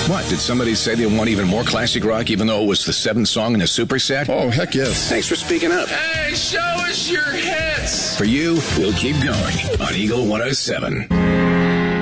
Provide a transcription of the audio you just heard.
What, did somebody say they want even more classic rock even though it was the 7th song in a superset? Oh, heck yes. Thanks for speaking up. Hey, show us your hits. For you, we'll keep going on Eagle 107.